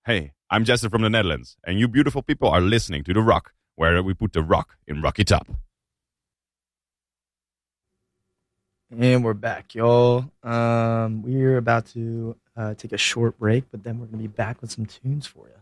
Hey, I'm Jesse from the Netherlands, and you beautiful people are listening to The Rock, where we put the rock in Rocky Top. And we're back, y'all. We're about to take a short break, but then we're going to be back with some tunes for you.